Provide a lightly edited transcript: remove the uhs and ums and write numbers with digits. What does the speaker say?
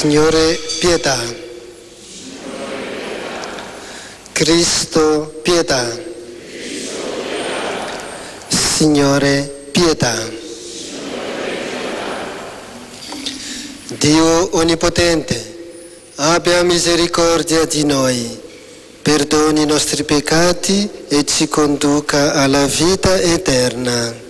Signore, pietà. Cristo, pietà. Signore, pietà. Dio Onnipotente, abbia misericordia di noi, perdoni i nostri peccati e ci conduca alla vita eterna.